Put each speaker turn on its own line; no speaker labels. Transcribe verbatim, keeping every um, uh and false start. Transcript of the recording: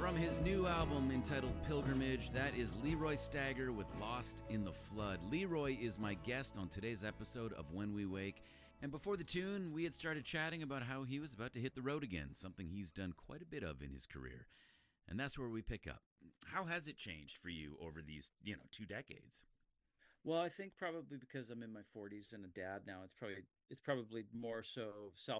From his new album entitled Pilgrimage, that is Leroy Stagger with Lost in the Flood. Leroy is my guest on today's episode of When We Wake. And before the tune, we had started chatting about how he was about to hit the road again, something he's done quite a bit of in his career. And that's where we pick up. How has it changed for you over these, you know, two decades?
Well, I think probably because I'm in my forties and a dad now, it's probably it's probably more so